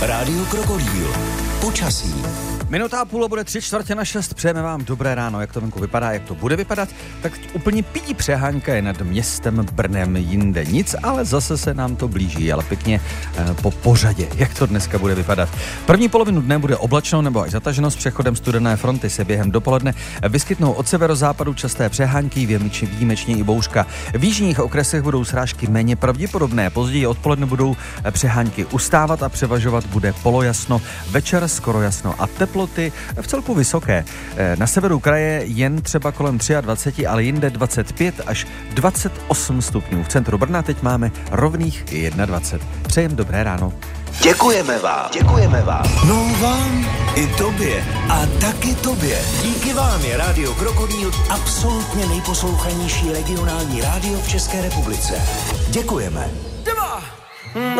Rádio Krokodýl. Počasí. Minuta a půl bude 5:45. Přejeme vám dobré ráno. Jak to venku vypadá, jak to bude vypadat, tak úplně pídí přehánka je nad městem Brnem, jinde nic, ale zase se nám to blíží, ale pěkně po pořadě. Jak to dneska bude vypadat? První polovinu dne bude oblačno nebo až zataženo, s přechodem studené fronty se během dopoledne vyskytnou od severozápadu časté přehánky, výjimečně i bouřka. V jižních okresech budou srážky méně pravděpodobné, později odpoledne budou přehánky ustávat a převažovat bude polojasno, večer skoro jasno a teploty v celku vysoké. Na severu kraje jen třeba kolem 23, ale jinde 25 až 28 stupňů. V centru Brna teď máme rovných 21. Přejem dobré ráno. Děkujeme vám. No vám i tobě. A taky tobě. Díky vám je Rádio Krokodýl absolutně nejposlouchanější regionální rádio v České republice. Děkujeme.